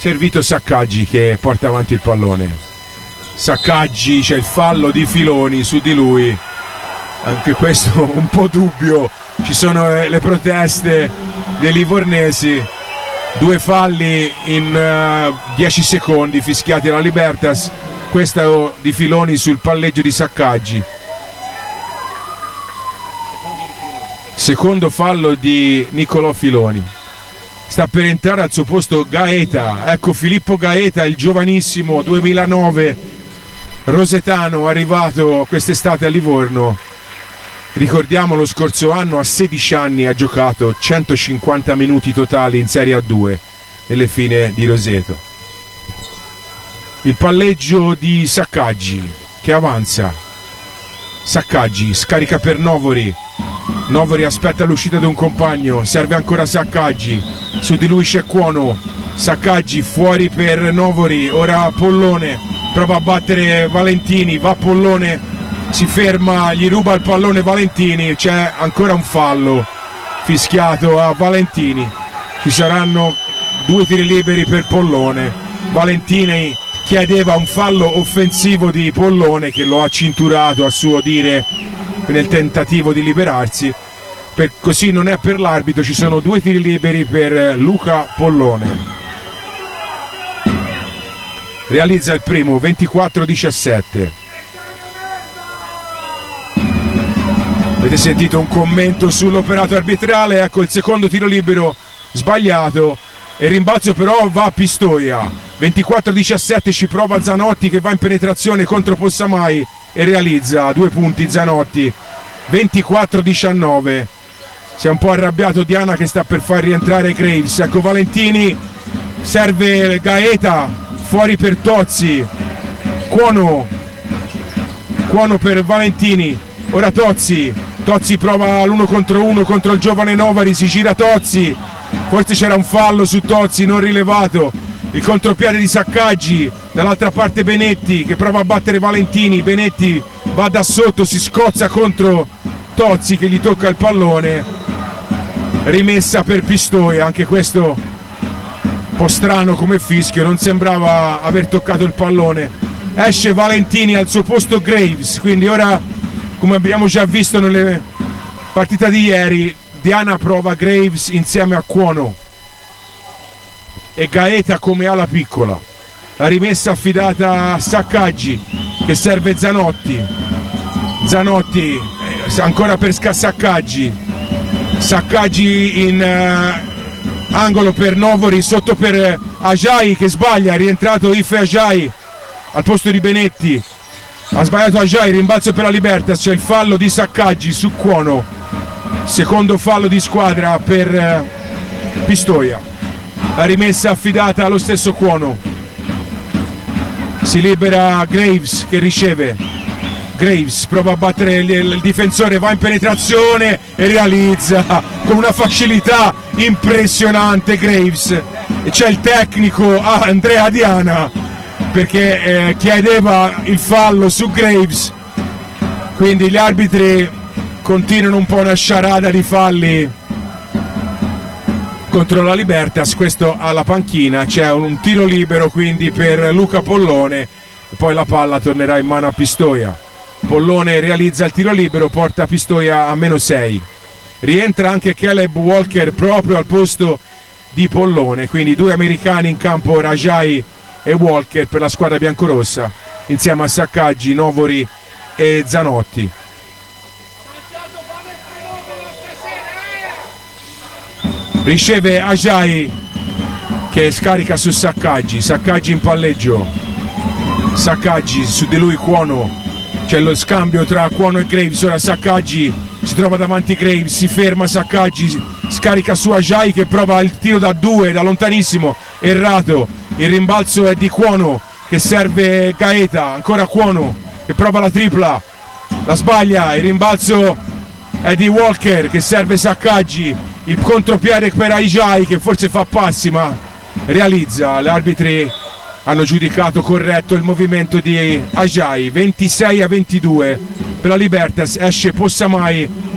servito Saccaggi che porta avanti il pallone. Saccaggi, c'è il fallo di Filoni su di lui, anche questo un po' dubbio, ci sono le proteste dei livornesi, 2 falli in 10 secondi fischiati alla Libertas, questo di Filoni sul palleggio di Saccaggi. Secondo fallo di Niccolò Filoni. Sta per entrare al suo posto Gaeta, ecco Filippo Gaeta, il giovanissimo 2009 rosetano arrivato quest'estate a Livorno. Ricordiamo lo scorso anno a 16 anni ha giocato 150 minuti totali in Serie A2 nelle fine di Roseto. Il palleggio di Saccaggi che avanza. Saccaggi scarica per Novori. Novori aspetta l'uscita di un compagno, serve ancora Saccaggi, su di lui c'è Cuono. Saccaggi fuori per Novori, ora Pollone prova a battere Valentini, va Pollone, si ferma, gli ruba il pallone Valentini, c'è ancora un fallo fischiato a Valentini, ci saranno 2 tiri liberi per Pollone. Valentini chiedeva un fallo offensivo di Pollone che lo ha cinturato a suo dire nel tentativo di liberarsi, così non è per l'arbitro, ci sono 2 tiri liberi per Luca Pollone. Realizza il primo, 24-17. Avete sentito un commento sull'operato arbitrale, ecco il secondo tiro libero sbagliato e il rimbalzo però va a Pistoia. 24-17, ci prova Zanotti che va in penetrazione contro Possamai e realizza 2 punti Zanotti. 24-19. Si è un po' arrabbiato Diana che sta per far rientrare Graves, ecco Valentini, serve Gaeta, fuori per Tozzi, Cuono per Valentini, ora Tozzi prova l'1 contro 1 contro il giovane Novori, si gira Tozzi, forse c'era un fallo su Tozzi non rilevato, il contropiede di Saccaggi, dall'altra parte Benetti che prova a battere Valentini, Benetti va da sotto, si scozza contro Tozzi che gli tocca il pallone, rimessa per Pistoia, anche questo un po' strano come fischio, non sembrava aver toccato il pallone. Esce Valentini, al suo posto Graves, quindi ora, come abbiamo già visto nelle partite di ieri, Diana prova Graves insieme a Cuono e Gaeta come ala piccola. La rimessa affidata a Saccaggi che serve Zanotti ancora per Saccaggi in angolo per Novori, sotto per Ajay che sbaglia, è rientrato Ife Ajay al posto di Benetti, ha sbagliato Ajay, rimbalzo per la Libertas, c'è il fallo di Saccaggi su Cuono, secondo fallo di squadra per Pistoia. La rimessa affidata allo stesso Cuono, si libera Graves che riceve, Graves prova a battere il difensore, va in penetrazione e realizza con una facilità impressionante Graves, e c'è il tecnico Andrea Diana perché chiedeva il fallo su Graves, quindi gli arbitri continuano un po' una sciarada di falli contro la Libertas. Questo alla panchina, c'è un tiro libero quindi per Luca Pollone e poi la palla tornerà in mano a Pistoia. Pollone realizza il tiro libero, porta Pistoia a -6. Rientra anche Caleb Walker proprio al posto di Pollone, quindi 2 americani in campo, Rajai e Walker per la squadra biancorossa, insieme a Saccaggi, Novori e Zanotti. Riceve Ajay che scarica su Saccaggi in palleggio, Saccaggi su di lui Cuono, c'è lo scambio tra Cuono e Graves, ora Saccaggi si trova davanti Graves, si ferma Saccaggi, scarica su Ajay che prova il tiro da 2 da lontanissimo, errato, il rimbalzo è di Cuono che serve Gaeta, ancora Cuono che prova la tripla, la sbaglia, il rimbalzo è di Walker che serve Saccaggi, il contropiede per Ajay che forse fa passi ma realizza. Gli arbitri hanno giudicato corretto il movimento di Ajay. 26-22 per la Libertas, esce Possamai